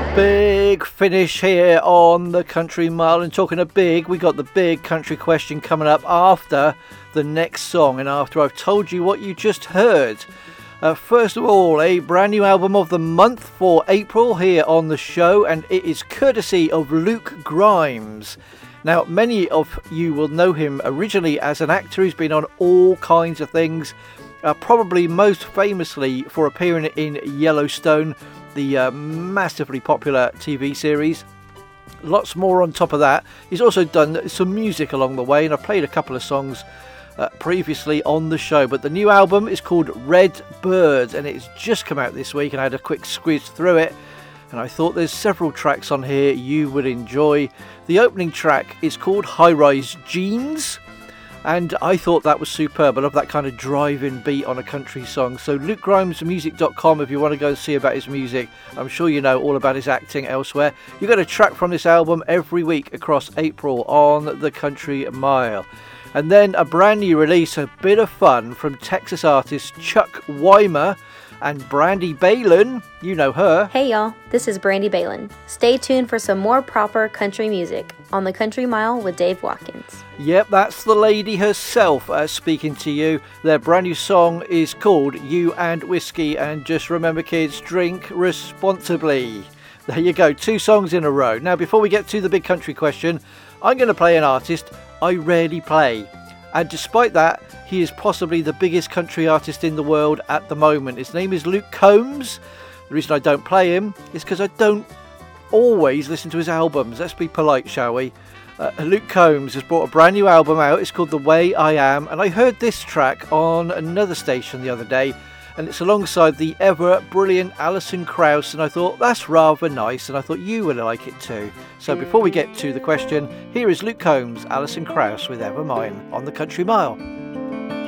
Big finish here on the Country Mile, and talking of big, we got the big country question coming up after the next song and after I've told you what you just heard. First of all, a brand new album of the month for April here on the show, and it is courtesy of Luke Grimes. Now, many of you will know him originally as an actor. He's been on all kinds of things, probably most famously for appearing in Yellowstone, the massively popular TV series. Lots more on top of that. He's also done some music along the way, and I've played a couple of songs previously on the show. But the new album is called Red Bird, and it's just come out this week, and I had a quick squeeze through it, and I thought there's several tracks on here you would enjoy. The opening track is called High Rise Jeans, and I thought that was superb. I love that kind of drive-in beat on a country song. So LukeGrimesMusic.com if you want to go and see about his music. I'm sure you know all about his acting elsewhere. You get a track from this album every week across April on the Country Mile. And then a brand new release, a bit of fun from Texas artist Chuck Weimer and Brandy Balin. You know her. Hey y'all, this is Brandy Balin. Stay tuned for some more proper country music on the Country Mile with Dave Watkins. Yep, that's the lady herself speaking to you. Their brand new song is called You and Whiskey, and just remember kids, drink responsibly. There you go, 2 songs in a row. Now before we get to the big country question, I'm going to play an artist I rarely play. And despite that, he is possibly the biggest country artist in the world at the moment. His name is Luke Combs. The reason I don't play him is because I don't always listen to his albums. Let's be polite, shall we? Luke Combs has brought a brand new album out. It's called The Way I Am. And I heard this track on another station the other day. And it's alongside the ever brilliant Alison Krauss. And I thought, that's rather nice. And I thought you would like it too. So before we get to the question, here is Luke Combs, Alison Krauss with Ever Mine on the Country Mile.